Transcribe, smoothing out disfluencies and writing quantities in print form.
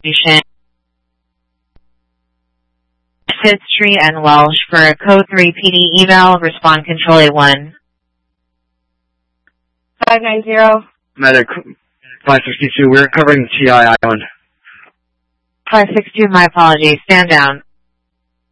Fifth Street and Welsh for a code 3 PD email, respond control A1. 590. Medic 562, we're covering TI Island. 562, my apologies, stand down.